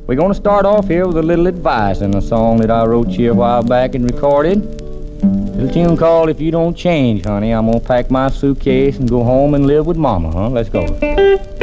We're going to start off here with a little advice in a song that I wrote you a while back and recorded. A little tune called If You Don't Change, Honey. I'm going to pack my suitcase and go home and live with Mama, huh? Let's go.